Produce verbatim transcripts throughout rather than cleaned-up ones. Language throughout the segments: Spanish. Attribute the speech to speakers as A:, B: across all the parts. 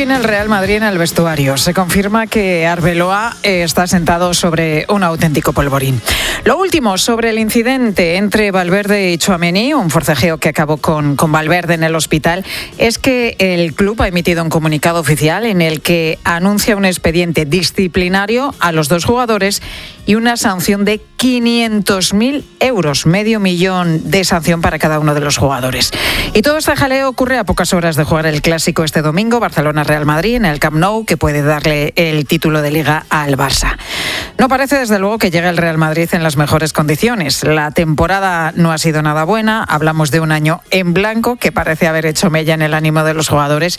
A: tiene el Real Madrid en el vestuario. Se confirma que Arbeloa está sentado sobre un auténtico polvorín. Lo último sobre el incidente entre Valverde y Tchouaméni, un forcejeo que acabó con, con Valverde en el hospital, es que el club ha emitido un comunicado oficial en el que anuncia un expediente disciplinario a los dos jugadores y una sanción de quinientos mil euros, medio millón de sanción para cada uno de los jugadores. Y todo este jaleo ocurre a pocas horas de jugar el clásico este domingo, Barcelona-Real Madrid, en el Camp Nou, que puede darle el título de Liga al Barça. No parece, desde luego, que llegue el Real Madrid en las mejores condiciones. La temporada no ha sido nada buena, hablamos de un año en blanco que parece haber hecho mella en el ánimo de los jugadores,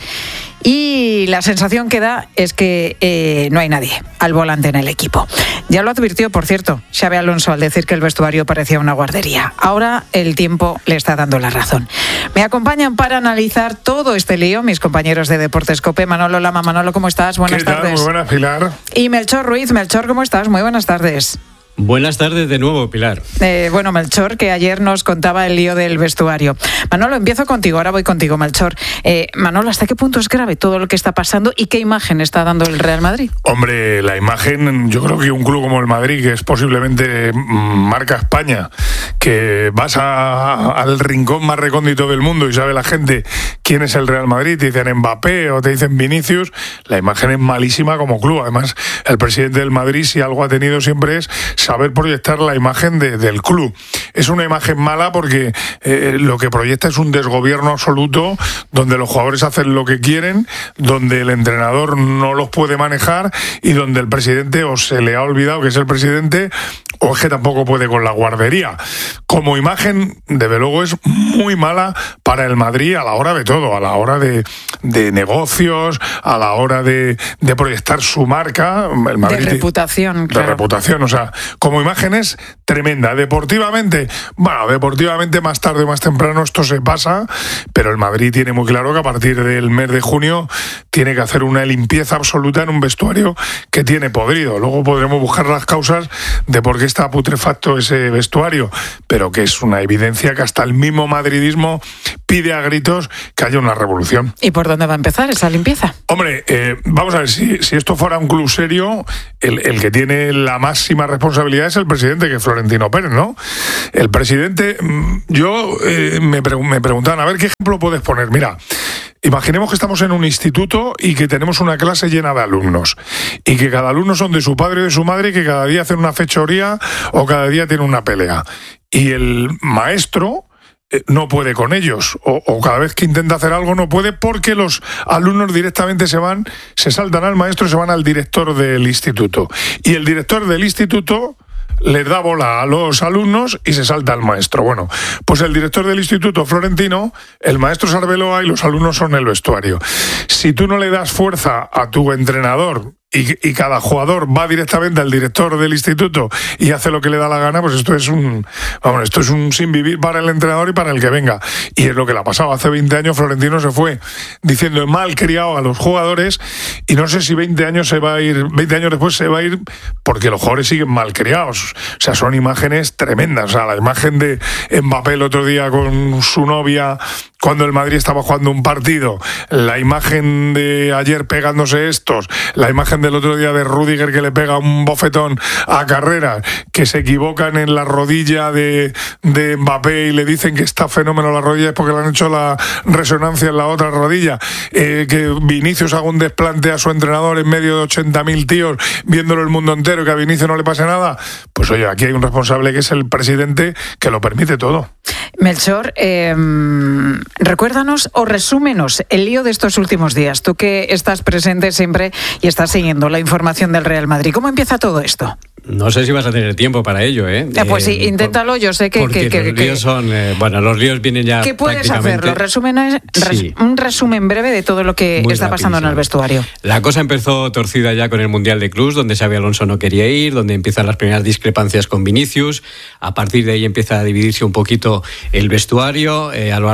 A: y la sensación que da es que eh, no hay nadie al volante en el equipo. Ya lo advirtió, por cierto, Xabi Alonso al decir que el vestuario parecía una guardería. Ahora el tiempo le está dando la razón. Me acompañan para analizar todo este lío mis compañeros de Deportes COPE. Manolo Lama. Manolo, ¿cómo estás? Buenas
B: ¿Qué tal?
A: tardes.
B: Muy buenas, Pilar.
A: Y Melchor Ruiz. Melchor, ¿cómo estás? Muy buenas tardes.
C: Buenas tardes de nuevo, Pilar.
A: Eh, bueno, Melchor, que ayer nos contaba el lío del vestuario. Manolo, empiezo contigo, ahora voy contigo, Melchor. Eh, Manolo, ¿hasta qué punto es grave todo lo que está pasando y qué imagen está dando el Real Madrid?
B: Hombre, la imagen, yo creo que un club como el Madrid, que es posiblemente marca España, que vas a, al rincón más recóndito del mundo y sabe la gente quién es el Real Madrid, te dicen Mbappé o te dicen Vinicius, la imagen es malísima como club. Además, el presidente del Madrid, si algo ha tenido siempre es saber proyectar la imagen de, del club. Es una imagen mala porque eh, lo que proyecta es un desgobierno absoluto, donde los jugadores hacen lo que quieren, donde el entrenador no los puede manejar y donde el presidente o se le ha olvidado que es el presidente o es que tampoco puede con la guardería. Como imagen, desde luego, es muy mala para el Madrid a la hora de todo, a la hora de, de negocios, a la hora de, de proyectar su marca. El Madrid,
A: de reputación,
B: de
A: claro.
B: reputación, o sea, como imagen es tremenda. Deportivamente, bueno, deportivamente más tarde o más temprano esto se pasa, pero el Madrid tiene muy claro que a partir del mes de junio tiene que hacer una limpieza absoluta en un vestuario que tiene podrido. Luego podremos buscar las causas de por qué está putrefacto ese vestuario, pero que es una evidencia que hasta el mismo madridismo pide a gritos que haya una revolución.
A: ¿Y por dónde va a empezar esa limpieza?
B: Hombre, eh, vamos a ver, si, si esto fuera un club serio, el, el que tiene la máxima responsabilidad es el presidente, que es Florentino Pérez, ¿no? El presidente, yo eh, me, pre- me preguntaban, a ver, ¿qué ejemplo puedes poner? Mira, imaginemos que estamos en un instituto y que tenemos una clase llena de alumnos y que cada alumno son de su padre o de su madre y que cada día hacen una fechoría o cada día tienen una pelea. Y el maestro no puede con ellos, o, o cada vez que intenta hacer algo no puede porque los alumnos directamente se van, se saltan al maestro y se van al director del instituto. Y el director del instituto les da bola a los alumnos y se salta al maestro. Bueno, pues el director del instituto, Florentino, el maestro es Arbeloa y los alumnos son el vestuario. Si tú no le das fuerza a tu entrenador y, y cada jugador va directamente al director del instituto y hace lo que le da la gana, pues esto es un vamos, esto es un sin vivir para el entrenador y para el que venga. Y es lo que le ha pasado. Hace veinte años Florentino se fue diciendo mal criado a los jugadores y no sé si veinte años se va a ir, veinte años después se va a ir porque los jugadores siguen mal criados. O sea, son imágenes tremendas. O sea, la imagen de Mbappé el otro día con su novia cuando el Madrid estaba jugando un partido, la imagen de ayer pegándose estos, la imagen del otro día de Rüdiger que le pega un bofetón a Carreras, que se equivocan en la rodilla de, de Mbappé y le dicen que está fenómeno la rodilla es porque le han hecho la resonancia en la otra rodilla, eh, que Vinicius haga un desplante a su entrenador en medio de ochenta mil tíos viéndolo el mundo entero y que a Vinicius no le pase nada. Pues oye, aquí hay un responsable que es el presidente que lo permite todo.
A: Melchor, eh, recuérdanos o resúmenos el lío de estos últimos días. Tú que estás presente siempre y estás siguiendo la información del Real Madrid. ¿Cómo empieza todo esto?
C: No sé si vas a tener tiempo para ello, ¿eh?
A: Eh, pues sí,
C: eh,
A: inténtalo, yo sé que...
C: Porque
A: que,
C: los
A: que,
C: líos son... Eh, bueno, los líos vienen ya
A: ¿Qué puedes
C: prácticamente...
A: hacer? Los resúmenes, res,
C: sí.
A: Un resumen breve de todo lo que
C: Muy
A: está pasando en el vestuario.
C: La cosa empezó torcida ya con el Mundial de Clubs, donde Xabi Alonso no quería ir, donde empiezan las primeras discrepancias con Vinicius. A partir de ahí empieza a dividirse un poquito el vestuario. Eh, a lo largo de la temporada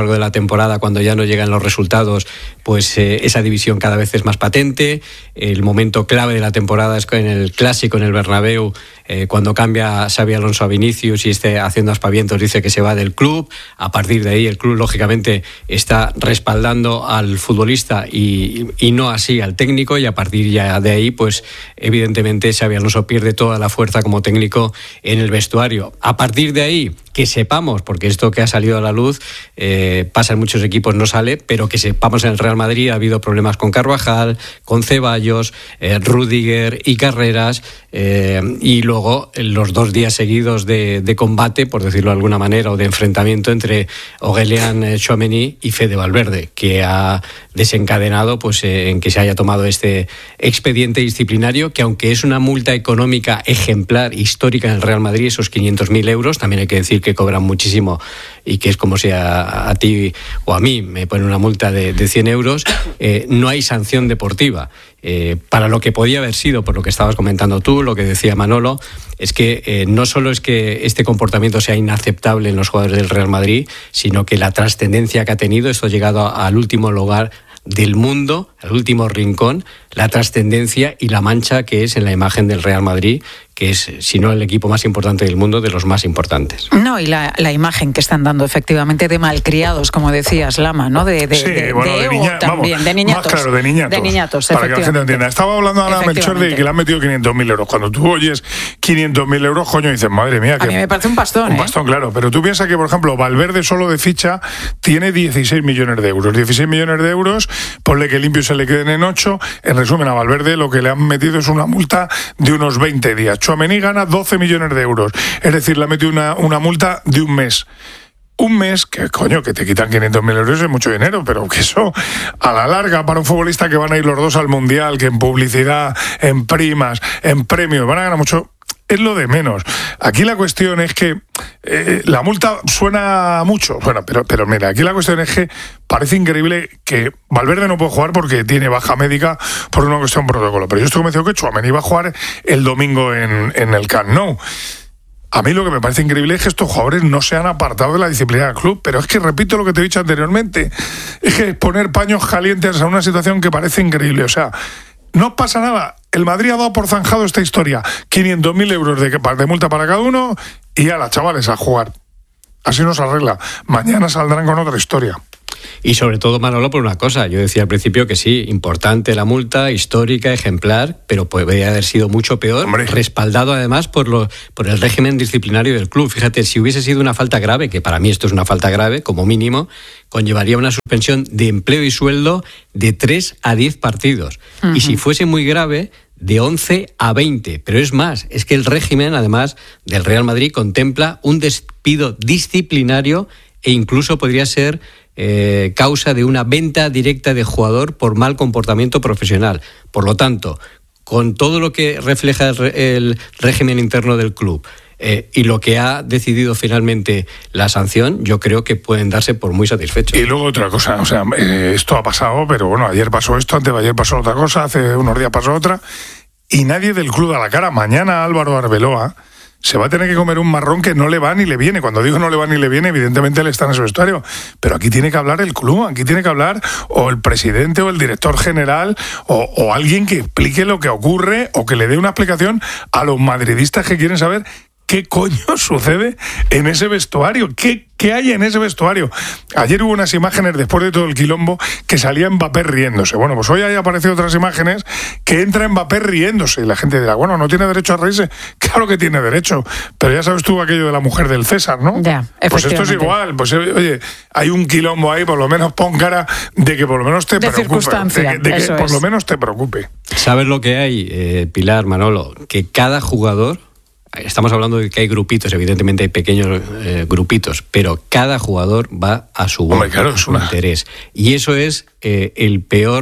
C: temporada, cuando ya no llegan los resultados, pues eh, esa división cada vez es más patente. El momento clave de la temporada es en el Clásico, en el Bernabéu, eh, cuando cambia Xabi Alonso a Vinicius y esté haciendo aspavientos, dice que se va del club. A partir de ahí el club lógicamente está respaldando al futbolista y, y no así al técnico, y a partir ya de ahí pues evidentemente Xabi Alonso pierde toda la fuerza como técnico en el vestuario. A partir de ahí, que sepamos, porque esto que ha salido a la luz eh, pasa en muchos equipos, no sale, pero que sepamos, en el Real Madrid ha habido problemas con Carvajal, con Ceballos, eh, Rüdiger y Carreras, eh, y luego los dos días seguidos de, de combate, por decirlo de alguna manera, o de enfrentamiento entre Aurélien Tchouaméni y Fede Valverde, que ha desencadenado pues eh, en que se haya tomado este expediente disciplinario, que aunque es una multa económica ejemplar, histórica en el Real Madrid, esos quinientos mil euros, también hay que decir que cobran muchísimo y que es como si a, a ti o a mí me ponen una multa de, de cien euros, eh, no hay sanción deportiva. Eh, para lo que podía haber sido, por lo que estabas comentando tú, lo que decía Manolo, es que eh, no solo es que este comportamiento sea inaceptable en los jugadores del Real Madrid, sino que la trascendencia que ha tenido, esto ha llegado a, al último lugar del mundo, al último rincón, la trascendencia y la mancha que es en la imagen del Real Madrid, que es, si no el equipo más importante del mundo, de los más importantes.
A: No, y la, la imagen que están dando efectivamente de malcriados, como decías, Lama, ¿no? De, de,
B: sí,
A: de,
B: bueno,
A: de,
B: de, niña,
A: también,
B: vamos,
A: de niñatos.
B: Más claro, de niñatos.
A: De niñatos,
B: para que la gente entienda. Estaba hablando ahora Melchor de que le han metido quinientos mil euros. Cuando tú oyes quinientos mil euros, coño, dices, madre mía.
A: A mí me parece un pastón,
B: Un
A: ¿eh?
B: bastón, claro. Pero tú piensas que, por ejemplo, Valverde solo de ficha tiene dieciséis millones de euros. dieciséis millones de euros, ponle que limpio se le queden en ocho. En resumen, a Valverde lo que le han metido es una multa de unos veinte días. Tchouaméni gana doce millones de euros. Es decir, le ha metido una, una multa de un mes. Un mes, que coño, que te quitan quinientos mil euros es mucho dinero, pero que eso, a la larga, para un futbolista que van a ir los dos al Mundial, que en publicidad, en primas, en premios, van a ganar mucho, es lo de menos. Aquí la cuestión es que eh, la multa suena mucho, bueno, pero, pero mira, aquí la cuestión es que parece increíble que Valverde no puede jugar porque tiene baja médica por una cuestión protocolo, pero yo estoy convencido que Tchouaméni iba a jugar el domingo en, en el Camp Nou. A mí lo que me parece increíble es que estos jugadores no se han apartado de la disciplina del club, pero es que repito lo que te he dicho anteriormente, es que poner paños calientes a una situación que parece increíble, o sea, no pasa nada. El Madrid ha dado por zanjado esta historia, quinientos mil euros de, de multa para cada uno y a las chavales a jugar. Así no se arregla. Mañana saldrán con otra historia.
C: Y sobre todo, Manolo, por una cosa, yo decía al principio que sí, importante la multa, histórica, ejemplar, pero puede haber sido mucho peor, Hombre. respaldado además por, lo, por el régimen disciplinario del club. Fíjate, si hubiese sido una falta grave, que para mí esto es una falta grave, como mínimo, conllevaría una suspensión de empleo y sueldo de tres a diez partidos. Uh-huh. Y si fuese muy grave, de once a veinte. Pero es más, es que el régimen, además, del Real Madrid contempla un despido disciplinario e incluso podría ser Eh, causa de una venta directa de jugador por mal comportamiento profesional. Por lo tanto, con todo lo que refleja el, el régimen interno del club eh, y lo que ha decidido finalmente la sanción, yo creo que pueden darse por muy satisfechos.
B: Y luego otra cosa, o sea, eh, esto ha pasado, pero bueno, ayer pasó esto, antes de ayer pasó otra cosa, hace unos días pasó otra, y nadie del club da la cara. Mañana Álvaro Arbeloa se va a tener que comer un marrón que no le va ni le viene. Cuando digo no le va ni le viene, evidentemente él está en ese vestuario. Pero aquí tiene que hablar el club, aquí tiene que hablar o el presidente o el director general o, o alguien que explique lo que ocurre o que le dé una explicación a los madridistas que quieren saber qué coño sucede en ese vestuario. ¿Qué, qué hay en ese vestuario? Ayer hubo unas imágenes, después de todo el quilombo, que salía Mbappé riéndose. Bueno, pues hoy hay aparecido otras imágenes que entra Mbappé riéndose. Y la gente dirá, bueno, ¿no tiene derecho a reírse? Claro que tiene derecho. Pero ya sabes tú aquello de la mujer del César, ¿no?
A: Ya,
B: pues esto es igual. Pues oye, hay un quilombo ahí, por lo menos pon cara de que por lo menos te
A: de
B: preocupe. De que, de que por
A: es.
B: lo menos te preocupe.
C: ¿Sabes lo que hay, eh, Pilar, Manolo? Que cada jugador... Estamos hablando de que hay grupitos, evidentemente hay pequeños eh, grupitos, pero cada jugador va a su,
B: Hombre, claro,
C: a su una... interés. Y eso es eh, el peor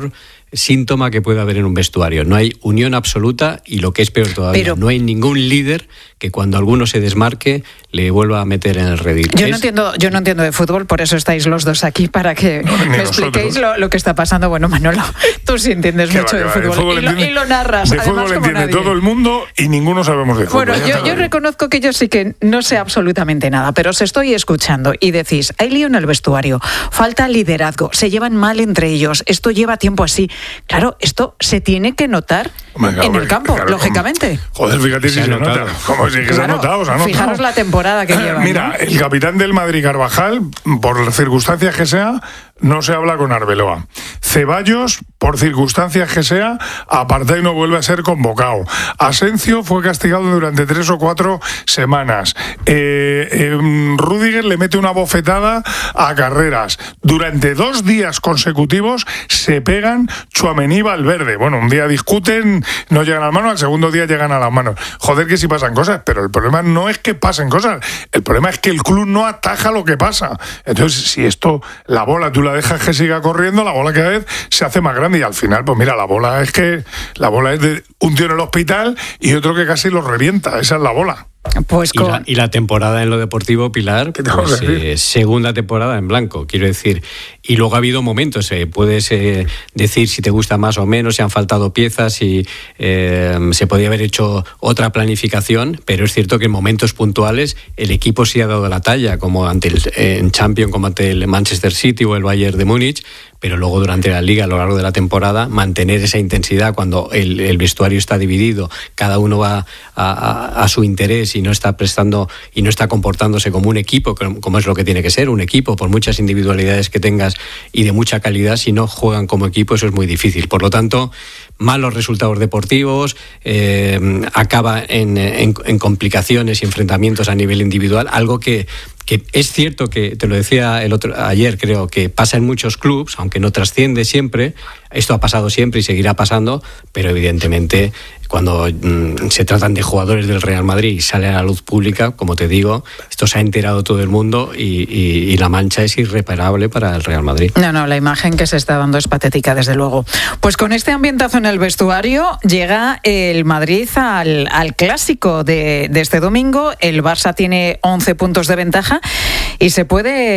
C: síntoma que puede haber en un vestuario. No hay unión absoluta y lo que es peor todavía,
A: Pero,
C: no hay ningún líder que cuando alguno se desmarque le vuelva a meter en el redil.
A: Yo
C: es...
A: no entiendo, yo no entiendo de fútbol, por eso estáis los dos aquí, para que
B: no,
A: me expliquéis lo, lo que está pasando. Bueno, Manolo, tú sí entiendes
B: que
A: mucho
B: va,
A: de
B: va,
A: fútbol,
B: de fútbol
A: y,
B: entiende,
A: lo, y lo narras.
B: De
A: además,
B: fútbol
A: como
B: entiende
A: nadie.
B: todo el mundo y ninguno sabemos de fútbol.
A: Bueno, yo, yo reconozco que yo sí que no sé absolutamente nada, pero os estoy escuchando y decís, hay lío en el vestuario, falta liderazgo, se llevan mal entre ellos, esto lleva tiempo así. Claro, esto se tiene que notar
B: Venga,
A: en
B: hombre,
A: el campo,
B: claro,
A: lógicamente.
B: Joder, fíjate si se, se nota. Como si que
A: claro,
B: se ha notado, se ha notado.
A: Fijaros la temporada que lleva.
B: Mira,
A: ¿no?
B: el capitán del Madrid, Carvajal, por las circunstancias que sea, no se habla con Arbeloa. Ceballos, por circunstancias que sea, aparta y no vuelve a ser convocado. Asencio fue castigado durante tres o cuatro semanas. Eh, eh, Rüdiger le mete una bofetada a Carreras. Durante dos días consecutivos se pegan Tchouaméni y Valverde. Bueno, un día discuten, no llegan a las manos, al segundo día llegan a las manos. Joder, que sí pasan cosas, pero el problema no es que pasen cosas, el problema es que el club no ataja lo que pasa. Entonces, si esto, la bola, tú la dejas que siga corriendo, la bola cada vez se hace más grande y al final, pues mira, la bola es que la bola es de un tío en el hospital y otro que casi lo revienta. Esa es la bola.
A: Pues
C: con... y, la, y la temporada en lo deportivo, Pilar, pues, eh, segunda temporada en blanco, quiero decir. Y luego ha habido momentos, eh, puedes eh, decir si te gusta más o menos, si han faltado piezas, si eh, se podía haber hecho otra planificación, pero es cierto que en momentos puntuales el equipo sí ha dado la talla, como ante el eh, en Champions, como ante el Manchester City o el Bayern de Múnich, pero luego durante la Liga, a lo largo de la temporada, mantener esa intensidad cuando el, el vestuario está dividido, cada uno va a, a, a su interés y no está prestando y no está comportándose como un equipo, como es lo que tiene que ser, un equipo, por muchas individualidades que tengas y de mucha calidad, si no juegan como equipo, eso es muy difícil. Por lo tanto, malos resultados deportivos, eh, acaba en, en, en complicaciones y enfrentamientos a nivel individual, algo que que es cierto que, te lo decía el otro ayer, creo que pasa en muchos clubes, aunque no trasciende siempre, esto ha pasado siempre y seguirá pasando, pero evidentemente cuando mmm, se tratan de jugadores del Real Madrid y sale a la luz pública, como te digo, esto se ha enterado todo el mundo y, y, y la mancha es irreparable para el Real Madrid.
A: No, no, la imagen que se está dando es patética, desde luego. Pues con este ambientazo en el vestuario llega el Madrid al, al clásico de, de este domingo. El Barça tiene once puntos de ventaja y se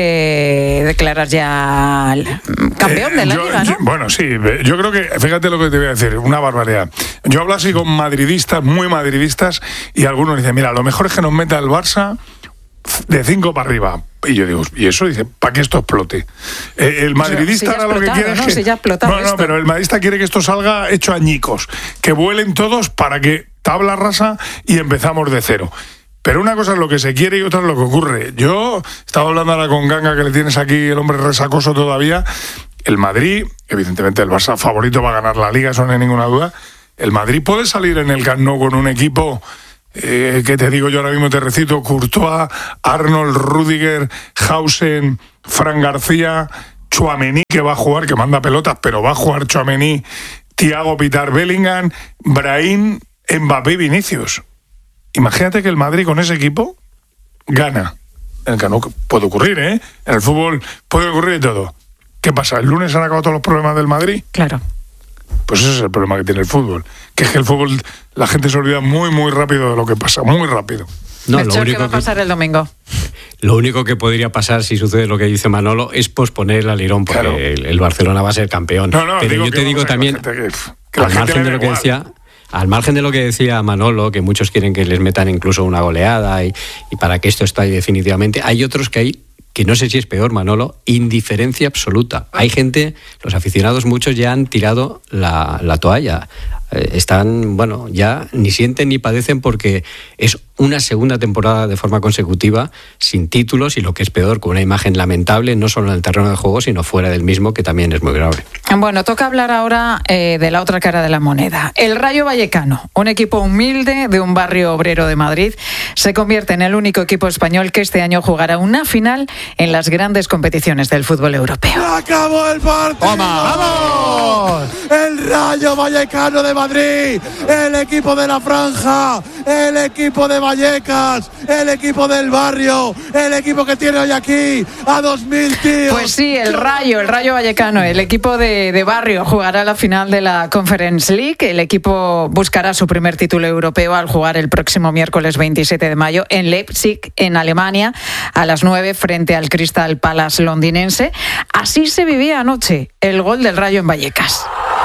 A: puede declarar ya campeón de la
B: eh, yo,
A: Liga, ¿no?
B: Yo, bueno, sí, yo creo que, fíjate lo que te voy a decir, una barbaridad. Yo hablo así con madridistas, muy madridistas, y algunos dicen, mira, lo mejor es que nos meta el Barça de cinco para arriba. Y yo digo, ¿y eso? Dice, para que esto explote. Eh, el madridista
A: si
B: ahora lo que quiere
A: ¿no?
B: es que...
A: Si ya
B: no, no,
A: esto.
B: pero el madridista quiere que esto salga hecho añicos, que vuelen todos para que tabla rasa y empezamos de cero. Pero una cosa es lo que se quiere y otra es lo que ocurre. Yo estaba hablando ahora con Ganga, que le tienes aquí, el hombre resacoso todavía. El Madrid, evidentemente el Barça favorito va a ganar la Liga, eso no hay ninguna duda. El Madrid puede salir en el Camp Nou con un equipo... Eh, que te digo yo ahora mismo, te recito: Courtois, Arnold, Rüdiger, Hausen, Fran García, Tchouaméni, que va a jugar, que manda pelotas, pero va a jugar Tchouaméni, Thiago, Pitar, Bellingham, Brahim, Mbappé y Vinicius. Imagínate que el Madrid con ese equipo gana. En el Camp Nou puede ocurrir, ¿eh? En el fútbol puede ocurrir de todo. ¿Qué pasa? ¿El lunes han acabado todos los problemas del Madrid?
A: Claro.
B: Pues ese es el problema que tiene el fútbol, que es que el fútbol, la gente se olvida muy muy rápido de lo que pasa, muy rápido.
A: No, lo único ¿qué va a pasar que, el domingo?
C: Lo único que podría pasar si sucede lo que dice Manolo es posponer el alirón, porque claro, el, el Barcelona va a ser campeón.
B: No, no,
C: pero yo te digo también, que, que al margen de lo que igual. decía, al margen de lo que decía Manolo, que muchos quieren que les metan incluso una goleada y, y para que esto estalle definitivamente, hay otros que hay que no sé si es peor, Manolo, indiferencia absoluta. Hay gente, los aficionados muchos ya han tirado la, la toalla. Eh, están, bueno, ya ni sienten ni padecen porque es una segunda temporada de forma consecutiva sin títulos y, lo que es peor, con una imagen lamentable, no solo en el terreno de juego, sino fuera del mismo, que también es muy grave.
A: Bueno, toca hablar ahora eh, de la otra cara de la moneda. El Rayo Vallecano, un equipo humilde de un barrio obrero de Madrid, se convierte en el único equipo español que este año jugará una final en las grandes competiciones del fútbol europeo.
D: ¡Acabó el partido!
E: ¡Vamos!
D: ¡El Rayo Rayo Vallecano de Madrid, el equipo de la franja, el equipo de Vallecas, el equipo del barrio, el equipo que tiene hoy aquí a dos mil tíos.
A: Pues sí, el Rayo, el Rayo Vallecano, el equipo de, de barrio jugará la final de la Conference League. El equipo buscará su primer título europeo al jugar el próximo miércoles veintisiete de mayo en Leipzig, en Alemania, a las nueve frente al Crystal Palace londinense. Así se vivía anoche el gol del Rayo en Vallecas.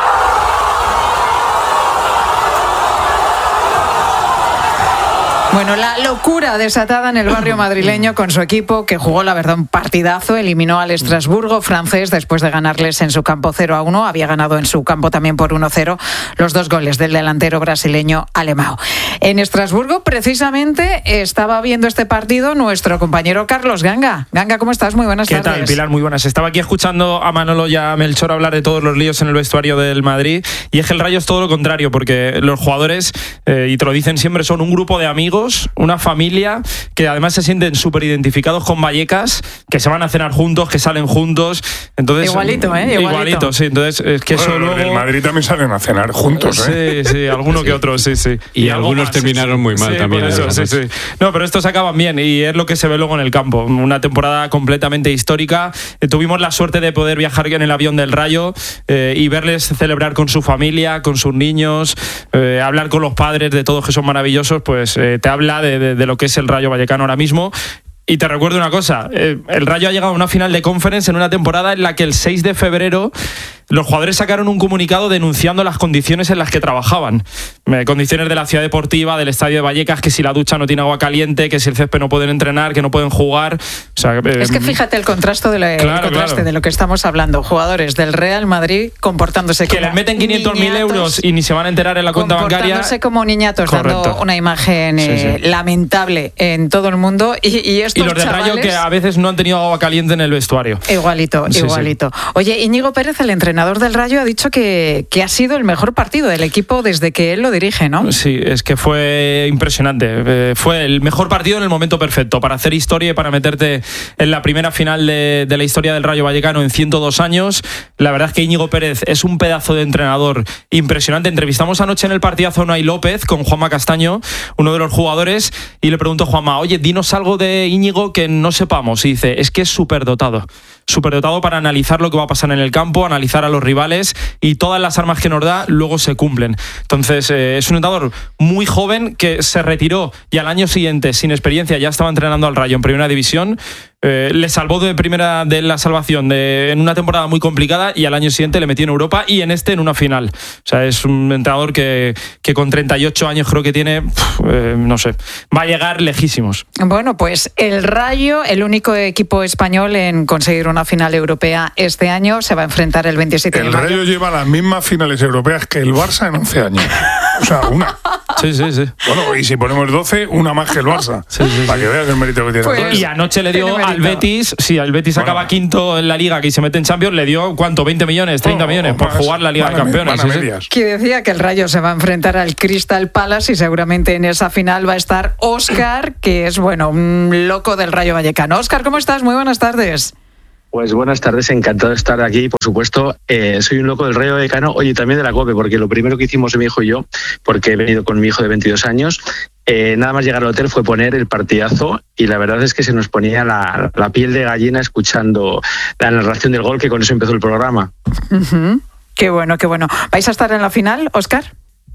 A: Bueno, la locura desatada en el barrio madrileño con su equipo, que jugó, la verdad, un partidazo. Eliminó al Estrasburgo francés después de ganarles en su campo cero a uno. Había ganado en su campo también por uno cero los dos goles del delantero brasileño Alemão. En Estrasburgo, precisamente, estaba viendo este partido nuestro compañero Carlos Ganga. Ganga, ¿cómo estás? Muy buenas
E: ¿Qué
A: tardes.
E: ¿Qué tal, Pilar? Muy buenas. Estaba aquí escuchando a Manolo y a Melchor hablar de todos los líos en el vestuario del Madrid, y es que el Rayo es todo lo contrario, porque los jugadores, eh, y te lo dicen siempre, son un grupo de amigos, una familia, que además se sienten súper identificados con Vallecas, que se van a cenar juntos, que salen juntos. Entonces,
A: igualito, ¿eh? Igualito.
E: Igualito, sí. Entonces, es que
B: bueno,
E: eso luego...
B: En Madrid también salen a cenar juntos, ¿eh?
E: Sí, sí, alguno sí. que otro, sí, sí.
C: Y, y algunos más, terminaron sí, muy mal
E: sí,
C: también.
E: Eso, sí, sí. No, pero estos acaban bien, y es lo que se ve luego en el campo. Una temporada completamente histórica. Eh, tuvimos la suerte de poder viajar en el avión del Rayo eh, y verles celebrar con su familia, con sus niños, eh, hablar con los padres de todos, que son maravillosos. Pues eh, te habla de, de, de lo que es el Rayo Vallecano ahora mismo. Y te recuerdo una cosa, eh, el Rayo ha llegado a una final de Conference en una temporada en la que el seis de febrero los jugadores sacaron un comunicado denunciando las condiciones en las que trabajaban. Eh, condiciones de la ciudad deportiva, del estadio de Vallecas, que si la ducha no tiene agua caliente, que si el césped no pueden entrenar, que no pueden jugar. O sea, eh,
A: es que fíjate el contraste, de lo,
E: claro,
A: el contraste
E: claro.
A: de lo que estamos hablando. Jugadores del Real Madrid comportándose
E: que
A: como
E: les meten quinientos mil euros y ni se van a enterar en la cuenta bancaria.
A: Comportándose como niñatos,
E: correcto.
A: Dando una imagen eh, sí, sí. lamentable en todo el mundo. Y, y, estos
E: y los del
A: chavales,
E: Rayo, que a veces no han tenido agua caliente en el vestuario.
A: Igualito,
E: sí,
A: igualito.
E: Sí.
A: Oye, Íñigo Pérez, el entrenador del Rayo, ha dicho que, que ha sido el mejor partido del equipo desde que él lo dirige, ¿no?
E: Sí, es que fue impresionante. Eh, fue el mejor partido en el momento perfecto para hacer historia y para meterte en la primera final de, de la historia del Rayo Vallecano en ciento dos años. La verdad es que Íñigo Pérez es un pedazo de entrenador impresionante. Entrevistamos anoche en el partidazo a Unai López con Juanma Castaño, uno de los jugadores, y le pregunto a Juanma, oye, dinos algo de Íñigo que no sepamos. Y dice, es que es súper dotado. Súper dotado para analizar lo que va a pasar en el campo, analizar a los rivales, y todas las armas que nos da luego se cumplen. Entonces eh, es un entrenador muy joven que se retiró y al año siguiente, sin experiencia, ya estaba entrenando al Rayo en primera división. Eh, le salvó de primera de la salvación de, en una temporada muy complicada, y al año siguiente le metió en Europa y en este en una final. O sea, es un entrenador que, que con treinta y ocho años creo que tiene, pf, eh, no sé, va a llegar lejísimos.
A: Bueno, pues el Rayo, el único equipo español en conseguir una final europea este año, se va a enfrentar el veintisiete
B: el
A: de mayo.
B: El Rayo lleva las mismas finales europeas que el Barça en once años. O sea, una.
E: Sí, sí, sí.
B: Bueno, y si ponemos doce, una más que el Barça. Sí, sí, para sí. que veas el mérito que tiene.
A: Pues,
E: y anoche le dio al Betis, sí, al Betis bueno. acaba quinto en la Liga, que se mete en Champions, le dio, ¿cuánto? veinte millones, treinta oh, millones, oh, por más, jugar la Liga de Campeones.
B: Sí,
E: sí.
A: Que decía que el Rayo se va a enfrentar al Crystal Palace, y seguramente en esa final va a estar Óscar, que es, bueno, un loco del Rayo Vallecano. Óscar, ¿cómo estás? Muy buenas tardes.
F: Pues buenas tardes, encantado de estar aquí, por supuesto. Eh, soy un loco del Rayo Vallecano, oye, también de la COPE, porque lo primero que hicimos mi hijo y yo, porque he venido con mi hijo de veintidós años, eh, nada más llegar al hotel fue poner el partidazo, y la verdad es que se nos ponía la, la piel de gallina escuchando la narración del gol, que con eso empezó el programa.
A: Uh-huh. Qué bueno, qué bueno. ¿Vais a estar en la final, Óscar?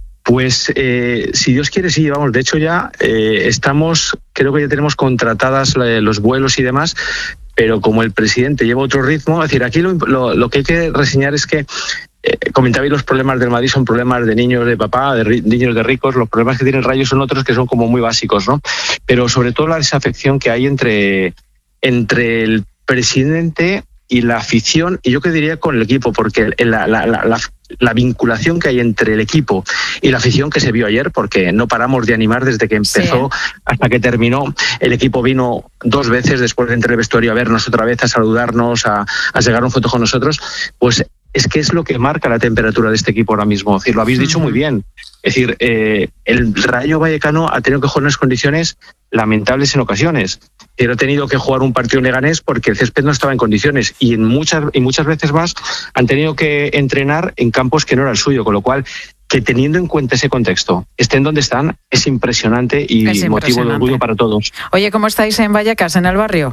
F: Pues eh, si Dios quiere, sí, vamos. De hecho ya eh, estamos, creo que ya tenemos contratadas los vuelos y demás, pero como el presidente lleva otro ritmo, es decir, aquí lo, lo, lo que hay que reseñar es que eh, comentabais, los problemas del Madrid son problemas de niños de papá, de ri, niños de ricos. Los problemas que tiene el Rayo son otros que son como muy básicos, ¿no? Pero sobre todo la desafección que hay entre, entre el presidente y la afición, y yo que diría con el equipo, porque la, la, la, la, la vinculación que hay entre el equipo y la afición, que se vio ayer, porque no paramos de animar desde que empezó sí. hasta que terminó. El equipo vino dos veces después de entrar al vestuario a vernos otra vez, a saludarnos, a, a llegar un foto con nosotros. Pues es que es lo que marca la temperatura de este equipo ahora mismo. Es decir, lo habéis dicho muy bien. Es decir, eh, el Rayo Vallecano ha tenido que jugar en unas condiciones lamentables en ocasiones. Pero ha tenido que jugar un partido en Leganés porque el césped no estaba en condiciones y en muchas y muchas veces más han tenido que entrenar en campos que no era el suyo, con lo cual que teniendo en cuenta ese contexto, estén donde están, es impresionante y es impresionante. Motivo de orgullo para todos.
A: Oye, ¿cómo estáis en Vallecas, en el barrio?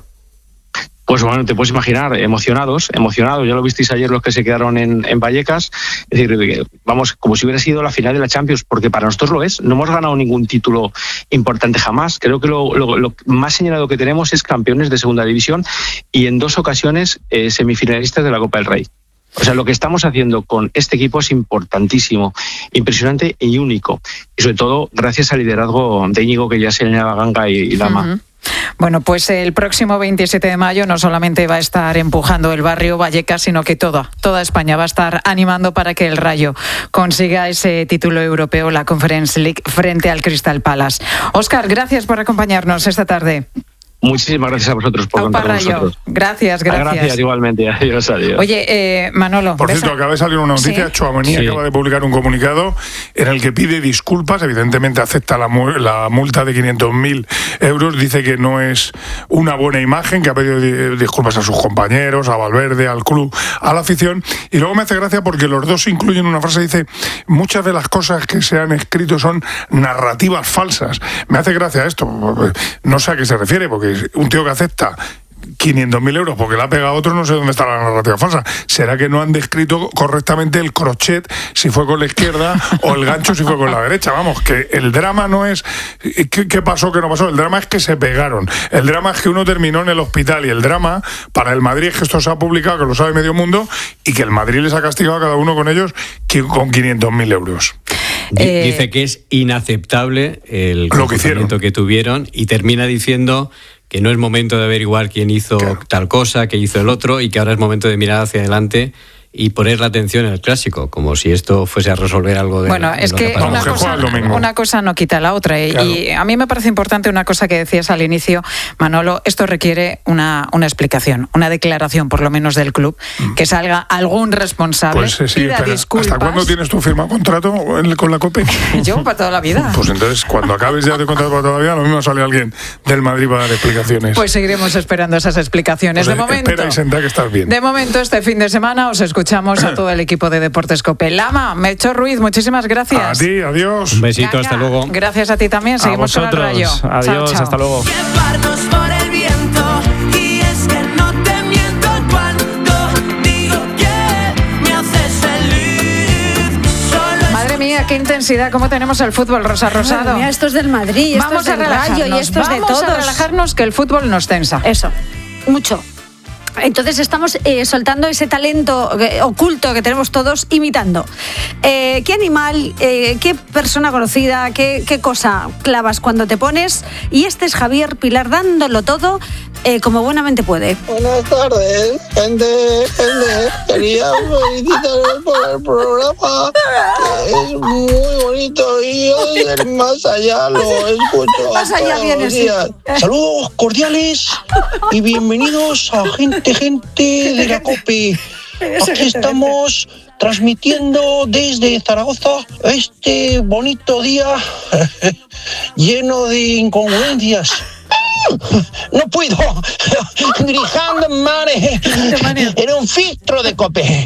F: Pues bueno, te puedes imaginar, emocionados, emocionados. Ya lo visteis ayer los que se quedaron en, en Vallecas. Es decir, vamos, como si hubiera sido la final de la Champions, porque para nosotros lo es. No hemos ganado ningún título importante jamás. Creo que lo, lo, lo más señalado que tenemos es campeones de segunda división y en dos ocasiones eh, semifinalistas de la Copa del Rey. O sea, lo que estamos haciendo con este equipo es importantísimo, impresionante y único. Y sobre todo, gracias al liderazgo de Íñigo, que ya se le Ganga y, y Lama. Uh-huh.
A: Bueno, pues el próximo veintisiete de mayo no solamente va a estar empujando el barrio Vallecas, sino que toda, toda España va a estar animando para que el Rayo consiga ese título europeo, la Conference League, frente al Crystal Palace. Óscar, gracias por acompañarnos esta tarde.
F: Muchísimas gracias a vosotros por contar con nosotros.
A: Gracias, gracias.
F: Gracias, igualmente. Adiós, adiós.
A: Oye, eh, Manolo.
B: Por cierto, acaba de salir una noticia. ¿Sí? Tchouaméni sí. acaba de publicar un comunicado en el que pide disculpas. Evidentemente acepta la, la multa de quinientos mil euros. Dice que no es una buena imagen, que ha pedido di- disculpas a sus compañeros, a Valverde, al club, a la afición. Y luego me hace gracia porque los dos incluyen una frase. Dice, muchas de las cosas que se han escrito son narrativas falsas. Me hace gracia esto. No sé a qué se refiere, porque un tío que acepta quinientos mil euros porque le ha pegado a otro, no sé dónde está la narrativa falsa. ¿Será que no han descrito correctamente el crochet, si fue con la izquierda, o el gancho si fue con la derecha? Vamos, que el drama no es ¿qué, qué pasó, qué no pasó? El drama es que se pegaron. El drama es que uno terminó en el hospital, y el drama para el Madrid es que esto se ha publicado, que lo sabe medio mundo, y que el Madrid les ha castigado a cada uno con ellos con quinientos mil euros.
C: Eh, Dice que es inaceptable el comportamiento que tuvieron, y termina diciendo que no es momento de averiguar quién hizo claro. tal cosa, qué hizo el otro, y que ahora es momento de mirar hacia adelante y poner la atención en el clásico, como si esto fuese a resolver algo de...
A: Bueno, es que, que una, cosa, una cosa no quita la otra. Y, claro. y a mí me parece importante una cosa que decías al inicio, Manolo, esto requiere una, una explicación, una declaración por lo menos del club, mm. que salga algún responsable,
B: pues, sí,
A: pida
B: pero
A: disculpas.
B: ¿Hasta cuándo tienes tu firma contrato con la COPE?
A: Yo para toda la vida.
B: Pues entonces, cuando acabes ya de contrato para toda la vida, lo mismo sale alguien del Madrid para dar explicaciones.
A: Pues seguiremos esperando esas explicaciones.
B: Pues
A: de momento,
B: espera y senta que estás bien.
A: De momento, este fin de semana os escuchamos a todo el equipo de Deportes COPE. Lama, Melchor Ruiz, muchísimas gracias.
B: A ti, adiós.
C: Un besito, Gaga, hasta luego.
A: Gracias a ti también, seguimos
E: a vosotros.
A: Con el Rayo.
E: Adiós,
A: chao, chao.
E: hasta luego.
G: Llevarnos por el viento, y es que no te miento cuando digo que me haces feliz. Solo
A: Madre mía, qué intensidad, cómo tenemos el fútbol, Rosa Rosado.
H: Mira, esto es del Madrid, esto
A: vamos
H: es del
A: a relajarnos,
H: Rayo y esto es de
A: vamos
H: todos.
A: a relajarnos, que el fútbol nos tensa.
H: Eso, mucho. Entonces estamos eh, soltando ese talento eh, oculto que tenemos todos, imitando. Eh, ¿Qué animal, eh, qué persona conocida, qué, qué cosa clavas cuando te pones? Y este es Javier Pilar dándolo todo eh, como buenamente puede.
I: Buenas tardes, gente, gente. Quería felicitaros por el programa. Es muy bonito y yo desde el más allá lo escucho.
H: Más allá vienes. Sí.
I: Saludos cordiales y bienvenidos a gente, gente de la COPE. Aquí estamos transmitiendo desde Zaragoza este bonito día lleno de incongruencias. No puedo, grijando mare, en un filtro de COPE.